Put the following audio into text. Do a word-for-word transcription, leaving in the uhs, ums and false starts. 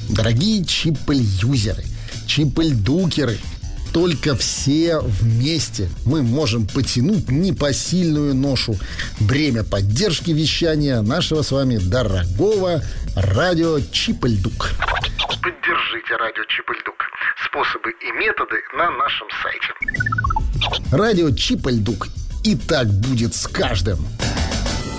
Дорогие чипль-юзеры, чипль-дукеры, только все вместе мы можем потянуть непосильную ношу, бремя поддержки вещания нашего с вами дорогого радио Чипль-Дук. Поддержите радио Чипль-Дук. Способы и методы на нашем сайте. Радио Чипль-Дук. И так будет с каждым.